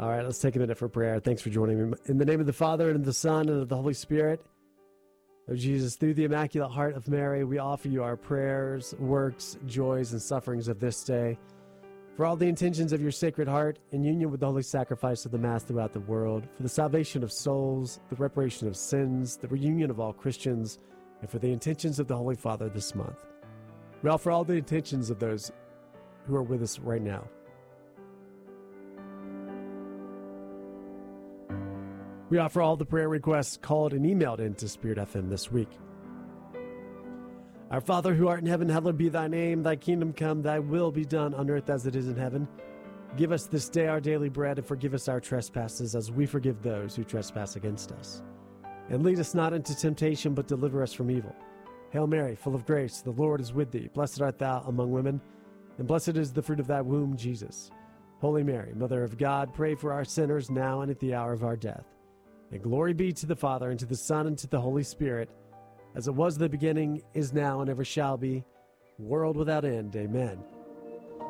All right, let's take a minute for prayer. Thanks for joining me. In the name of the Father, and of the Son, and of the Holy Spirit, O Jesus, through the Immaculate Heart of Mary, we offer you our prayers, works, joys, and sufferings of this day. For all the intentions of your Sacred Heart, in union with the holy sacrifice of the Mass throughout the world, for the salvation of souls, the reparation of sins, the reunion of all Christians, and for the intentions of the Holy Father this month. We offer all the intentions of those who are with us right now. We offer all the prayer requests called and emailed into Spirit FM this week. Our Father who art in heaven, hallowed be thy name. Thy kingdom come, thy will be done on earth as it is in heaven. Give us this day our daily bread, and forgive us our trespasses as we forgive those who trespass against us. And lead us not into temptation, but deliver us from evil. Hail Mary, full of grace, the Lord is with thee. Blessed art thou among women, and blessed is the fruit of thy womb, Jesus. Holy Mary, Mother of God, pray for our sinners now and at the hour of our death. And glory be to the Father, and to the Son, and to the Holy Spirit, as it was in the beginning, is now, and ever shall be, world without end. Amen.